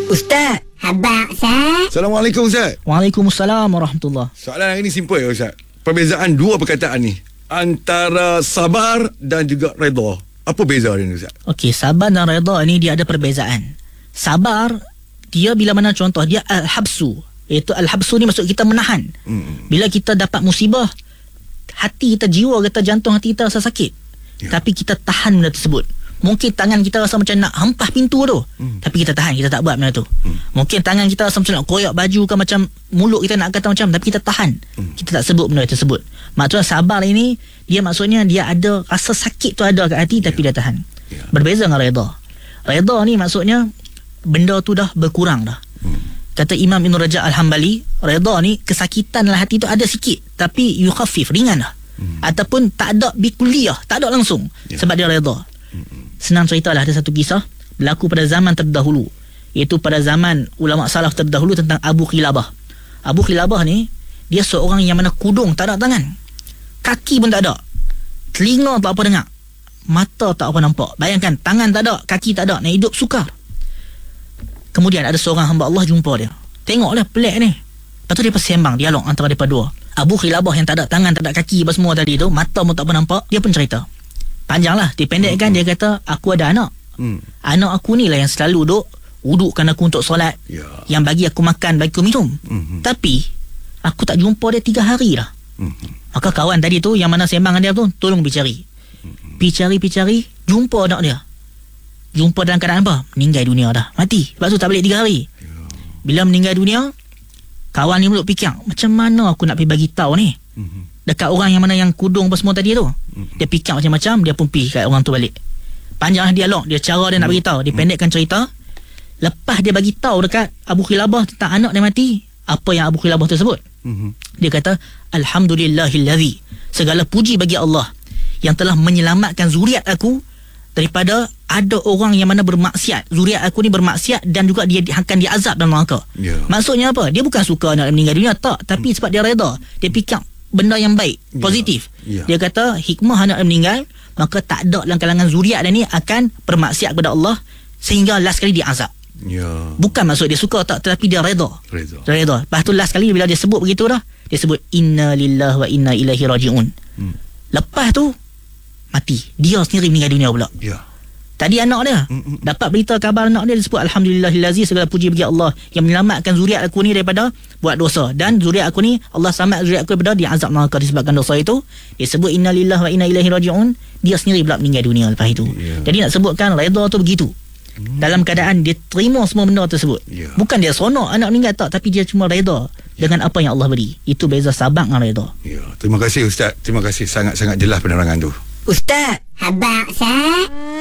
Ustaz. Habaq, Ustaz. Assalamualaikum Ustaz. Waalaikumsalam warahmatullahi. Soalan hari ni simple ya Ustaz. Perbezaan dua perkataan ni antara sabar dan juga redha. Apa beza dia ni Ustaz? Okey, sabar dan redha ni dia ada perbezaan. Sabar, dia bila mana contoh, dia al-habsu. Iaitu al-habsu ni maksud kita menahan. Bila kita dapat musibah, hati kita, jiwa kita, jantung hati kita rasa sakit. Tapi kita tahan benda tersebut. Mungkin tangan kita rasa macam nak hempah pintu tu, tapi kita tahan, kita tak buat benda tu. Mungkin tangan kita rasa macam nak koyak baju ke, macam mulut kita nak kata macam, tapi kita tahan. Kita tak sebut benda tersebut. Maksudnya sabar ini, dia maksudnya dia ada rasa sakit tu ada kat hati, tapi dia tahan. Berbeza dengan redha. Redha ni maksudnya benda tu dah berkurang dah. Kata Imam Ibn Rajab Al-Hambali, redha ni kesakitan dalam hati tu ada sikit, tapi yukhaffif, ringan dah. Ataupun tak ada bikulliyah, tak ada langsung, sebab dia redha. Senang cerita lah, ada satu kisah berlaku pada zaman terdahulu, iaitu pada zaman ulama salaf terdahulu, tentang Abu Khilabah. Abu Khilabah ni, dia seorang yang mana kudung tak ada tangan, kaki pun tak ada, telinga tak apa dengar, mata tak apa nampak. Bayangkan, tangan tak ada, kaki tak ada, nak hidup sukar. Kemudian ada seorang hamba Allah jumpa dia, tengoklah pelik ni. Lepas tu dia sembang, dialog antara mereka dua. Abu Khilabah yang tak ada tangan, tak ada kaki apa semua tadi tu, mata pun tak apa nampak, dia pun cerita. Panjang lah, dipendekkan, dia kata, aku ada anak. Anak aku ni lah yang selalu udukkan aku untuk solat, yang bagi aku makan, bagi aku minum. Tapi aku tak jumpa dia 3 hari dah. Maka kawan tadi tu, yang mana sembang dia tu, tolong pergi cari, jumpa anak dia. Jumpa dalam keadaan apa? Meninggal dunia dah, mati. Lepas tu tak balik 3 hari. Bila meninggal dunia, kawan ni mulut fikir, macam mana aku nak pergi bagi tahu ni dekat orang yang mana yang kudung apa semua tadi tu. Dia fikir macam-macam, dia pun pergi kat orang tu balik. Panjang dialog dia, cara dia nak bagi tahu. Dipendekkan cerita, lepas dia bagi tahu dekat Abu Khilabah tentang anak dia mati, apa yang Abu Khilabah tersebut? Dia kata, alhamdulillahillazi, segala puji bagi Allah yang telah menyelamatkan zuriat aku daripada ada orang yang mana bermaksiat. Zuriat aku ni bermaksiat, dan juga dia akan diazab dalam neraka. Maksudnya apa? Dia bukan suka anak meninggal dunia, tak, tapi sebab dia reda, dia fikir benda yang baik, positif. Dia kata hikmah anak meninggal, maka tak ada dalam kalangan zuriat dia ni akan bermaksiat kepada Allah sehingga last kali dia azab. Bukan maksud dia suka, tak, tetapi dia reda. Lepas tu last kali bila dia sebut begitu dah, dia sebut inna lillahi wa inna ilaihi raji'un. Lepas tu mati, dia sendiri meninggal dunia pula. Tadi anak dia dapat berita khabar anak dia, disebut alhamdulillahillazi, segala puji bagi Allah yang menyelamatkan zuriat aku ni daripada buat dosa, dan zuriat aku ni Allah selamat zuriat aku daripada diazab neraka disebabkan dosa itu. Dia sebut innalillahi wa inna ilaihi raji'un, dia sendiri pula meninggal dunia lepas itu. Jadi nak sebutkan redha tu begitu, dalam keadaan dia terima semua benda tersebut. Bukan dia seronok anak meninggal, tak, tapi dia cuma redha dengan apa yang Allah beri. Itu beza sabar dengan redha. Terima kasih Ustaz, terima kasih, sangat-sangat jelas penerangan tu Ustaz. Habaq, Ustaz.